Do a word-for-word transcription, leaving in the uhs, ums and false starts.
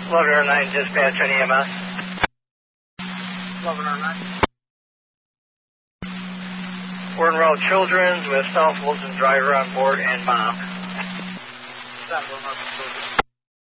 eleven oh nine, dispatch on E M S. eleven oh nine. We're in route Children's with South Wilson driver on board and mom. South Wilson.